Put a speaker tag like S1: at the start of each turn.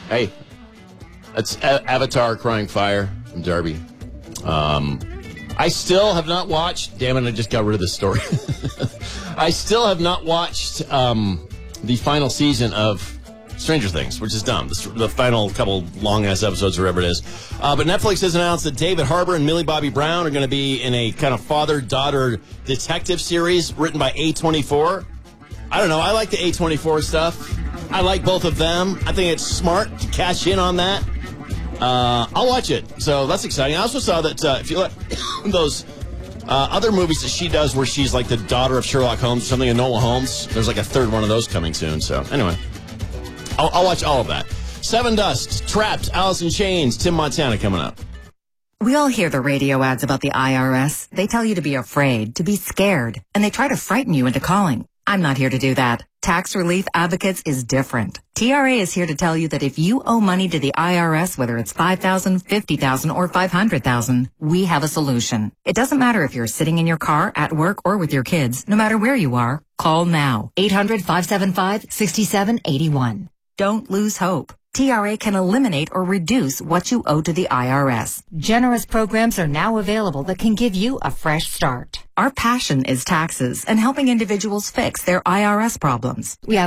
S1: Hey, that's Avatar Crying Fire from Darby. I still have not watched, damn it, I just got rid of this story. I still have not watched the final season of Stranger Things, which is dumb. The final couple long-ass episodes, or whatever it is. But Netflix has announced that David Harbour and Millie Bobby Brown are going to be in a kind of father-daughter detective series written by A24. I don't know. I like the A24 stuff. I like both of them. I think it's smart to cash in on that. I'll watch it. So that's exciting. I also saw that if you look those other movies that she does where she's like the daughter of Sherlock Holmes or something, Enola Holmes, there's like a third one of those coming soon. So anyway, I'll watch all of that. Seven Dust, Trapped, Alice in Chains, Tim Montana coming up.
S2: We all hear the radio ads about the IRS. They tell you to be afraid, to be scared, and they try to frighten you into calling. I'm not here to do that. Tax Relief Advocates is different. TRA is here to tell you that if you owe money to the IRS, whether it's $5,000, $50,000, or $500,000, we have a solution. It doesn't matter if you're sitting in your car, at work, or with your kids. No matter where you are, call now. 800-575-6781. Don't lose hope. TRA can eliminate or reduce what you owe to the IRS. Generous programs are now available that can give you a fresh start. Our passion is taxes and helping individuals fix their IRS problems. We have